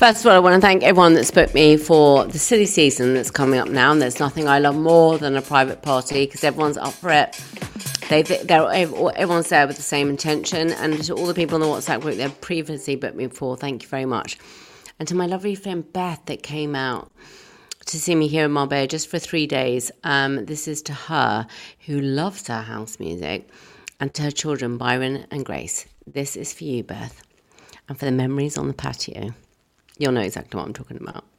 First of all, I want to thank everyone that's booked me for the silly season that's coming up now. And there's nothing I love more than a private party because everyone's up for it. Everyone's there with the same intention. And to all the people in the WhatsApp group they've previously booked me for, thank you very much. And to my lovely friend Beth that came out to see me here in Marbella just for 3 days. This is to her, who loves her house music, and to her children, Byron and Grace. This is for you, Beth, and for the memories on the patio. You'll know exactly what I'm talking about.